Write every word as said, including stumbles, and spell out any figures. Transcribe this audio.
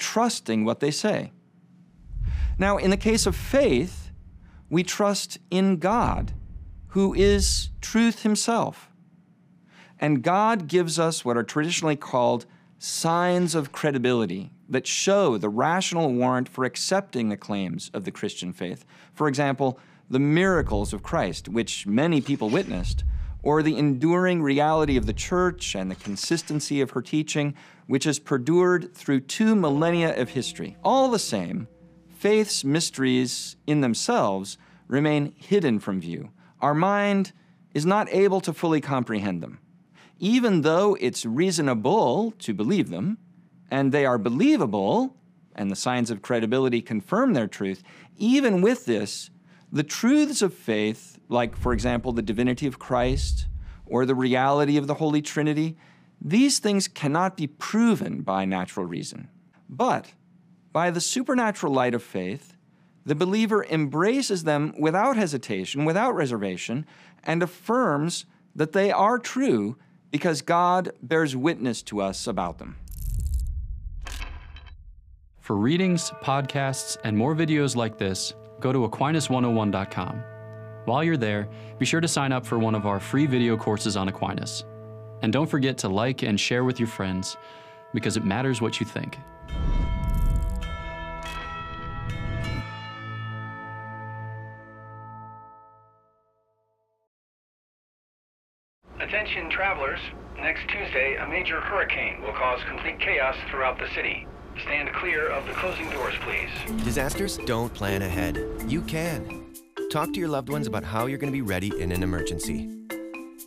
trusting what they say. Now, in the case of faith, we trust in God, who is truth himself. And God gives us what are traditionally called signs of credibility that show the rational warrant for accepting the claims of the Christian faith. For example, the miracles of Christ, which many people witnessed, or the enduring reality of the church and the consistency of her teaching, which has perdured through two millennia of history. All the same, faith's mysteries in themselves remain hidden from view. Our mind is not able to fully comprehend them. Even though it's reasonable to believe them, and they are believable, and the signs of credibility confirm their truth, even with this, the truths of faith, like, for example, the divinity of Christ or the reality of the Holy Trinity, these things cannot be proven by natural reason. But by the supernatural light of faith, the believer embraces them without hesitation, without reservation, and affirms that they are true because God bears witness to us about them. For readings, podcasts, and more videos like this, go to Aquinas one oh one dot com. While you're there, be sure to sign up for one of our free video courses on Aquinas. And don't forget to like and share with your friends, because it matters what you think. Attention travelers, next Tuesday a major hurricane will cause complete chaos throughout the city. Stand clear of the closing doors, please. Disasters don't plan ahead. You can. Talk to your loved ones about how you're going to be ready in an emergency.